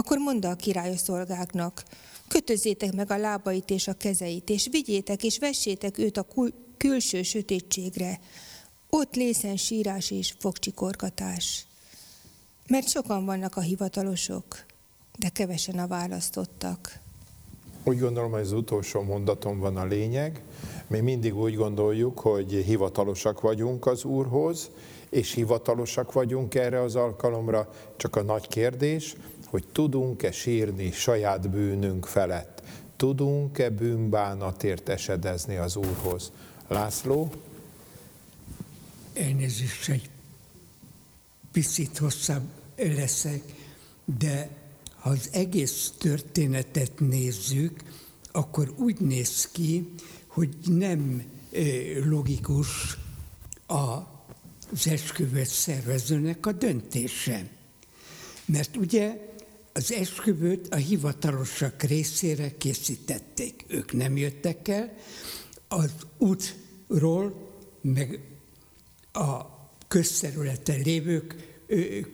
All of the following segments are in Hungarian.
Akkor mondd a király a szolgáknak: kötözzétek meg a lábait és a kezeit, és vigyétek és vessétek őt a külső sötétségre. Ott lészen sírás és fogcsikorgatás. Mert sokan vannak a hivatalosok, de kevesen a választottak. Úgy gondolom, hogy az utolsó mondaton van a lényeg. Mi mindig úgy gondoljuk, hogy hivatalosak vagyunk az Úrhoz, és hivatalosak vagyunk erre az alkalomra, csak a nagy kérdés, hogy tudunk-e sírni saját bűnünk felett? Tudunk-e bűnbánatért esedezni az Úrhoz? László? Elnézést, egy picit hosszabb leszek, de ha az egész történetet nézzük, akkor úgy néz ki, hogy nem logikus az esküvőt szervezőnek a döntése. Mert ugye az esküvőt a hivatalosak részére készítették. Ők nem jöttek el, az útról, meg a közterületen lévőket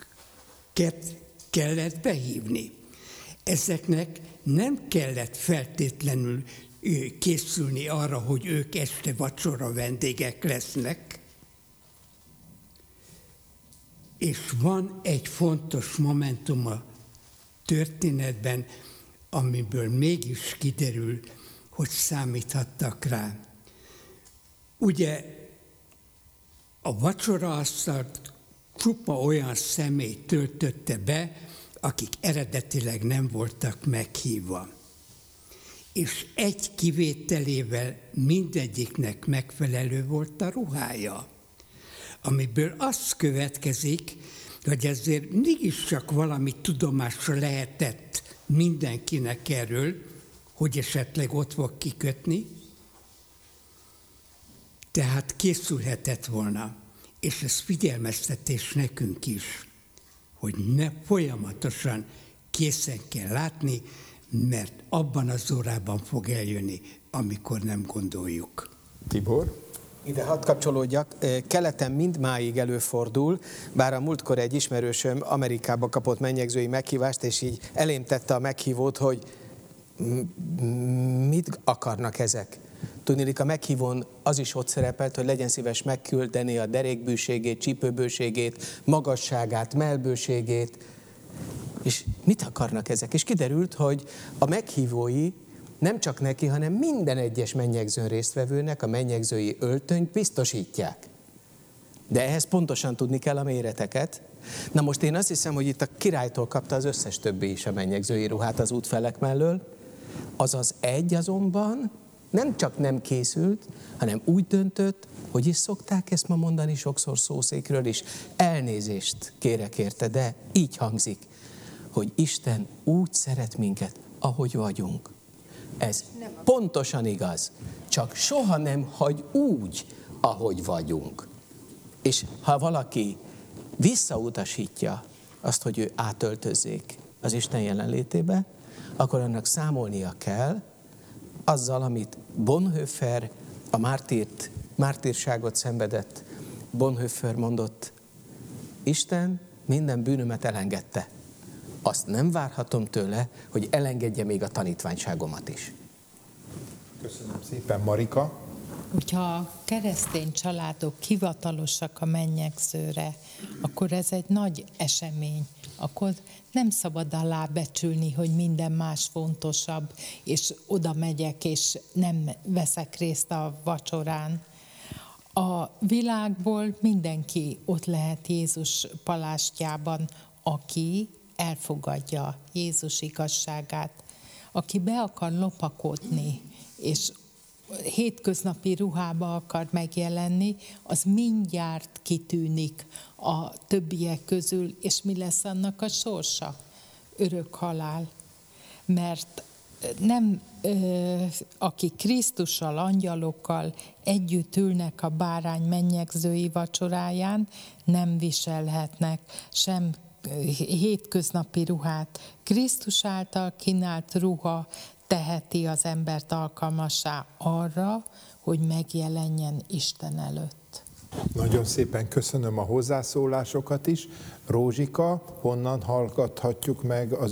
kellett behívni. Ezeknek nem kellett feltétlenül készülni arra, hogy ők este vacsora vendégek lesznek. És van egy fontos momentum a történetben, amiből mégis kiderül, hogy számíthattak rá. Ugye a vacsoraasztalt csupa olyan személy töltötte be, akik eredetileg nem voltak meghívva. És egy kivételével mindegyiknek megfelelő volt a ruhája, amiből az következik, hogy ezért mégiscsak valami tudomásra lehetett mindenkinek erről, hogy esetleg ott fog kikötni. Tehát készülhetett volna, és ez figyelmeztetés nekünk is, hogy ne folyamatosan készen kell látni, mert abban az órában fog eljönni, amikor nem gondoljuk. Tibor? Ide hadd kapcsolódjak. Keleten mindmáig előfordul, bár a múltkor egy ismerősöm Amerikába kapott mennyegzői meghívást, és így elém tette a meghívót, hogy mit akarnak ezek. Tudniillik, a meghívón az is ott szerepelt, hogy legyen szíves megküldeni a derékbőségét, csípőbőségét, magasságát, mellbőségét. És mit akarnak ezek? És kiderült, hogy a meghívói nem csak neki, hanem minden egyes mennyegzőn résztvevőnek a mennyegzői öltönyt biztosítják. De ehhez pontosan tudni kell a méreteket. Na most én azt hiszem, hogy itt a királytól kapta az összes többi is a mennyegzői ruhát az útfelek mellől. Azaz egy azonban nem csak nem készült, hanem úgy döntött, hogy is szokták ezt ma mondani sokszor szószékről is, elnézést kérek érte, de így hangzik, hogy Isten úgy szeret minket, ahogy vagyunk. Ez pontosan igaz, csak soha nem hagy úgy, ahogy vagyunk. És ha valaki visszautasítja azt, hogy ő átöltözzék az Isten jelenlétébe, akkor annak számolnia kell azzal, amit Bonhoeffer, a mártírságot szenvedett Bonhoeffer mondott: Isten minden bűnömet elengedte. Azt nem várhatom tőle, hogy elengedje még a tanítványságomat is. Köszönöm szépen, Marika. Hogyha a keresztény családok hivatalosak a mennyegzőre, akkor ez egy nagy esemény. Akkor nem szabad alábecsülni, hogy minden más fontosabb, és oda megyek, és nem veszek részt a vacsorán. A világból mindenki ott lehet Jézus palástjában, aki elfogadja Jézus igazságát, aki be akar lopakodni, és hétköznapi ruhába akar megjelenni, az mindjárt kitűnik a többiek közül, és mi lesz annak a sorsa? Örök halál. Mert nem, akik Krisztussal, angyalokkal együtt ülnek a bárány mennyegzői vacsoráján, nem viselhetnek sem hétköznapi ruhát. Krisztus által kínált ruha teheti az embert alkalmassá arra, hogy megjelenjen Isten előtt. Nagyon szépen köszönöm a hozzászólásokat is. Rózsika, honnan hallgathatjuk meg az